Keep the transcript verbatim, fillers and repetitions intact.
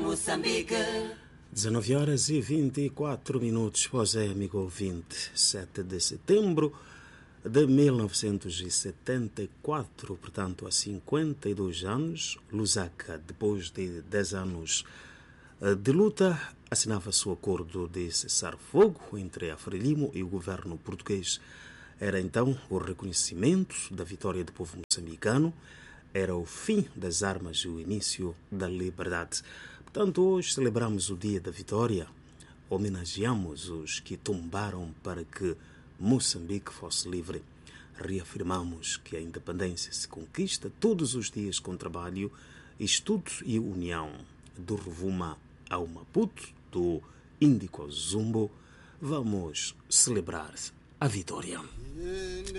Moçambique. dezenove horas e vinte e quatro minutos. Pois é, amigo ouvinte, sete de setembro de mil novecentos e setenta e quatro, portanto há cinquenta e dois anos, Lusaka, depois de dez anos de luta, assinava-se o acordo de cessar-fogo entre a Frelimo e o governo português. Era então o reconhecimento da vitória do povo moçambicano, era o fim das armas e o início da liberdade. Portanto, hoje celebramos o dia da vitória, homenageamos os que tombaram para que Moçambique fosse livre. Reafirmamos que a independência se conquista todos os dias com trabalho, estudo e união. Do Rovuma ao Maputo, do Índico ao Zumbo, vamos celebrar a vitória.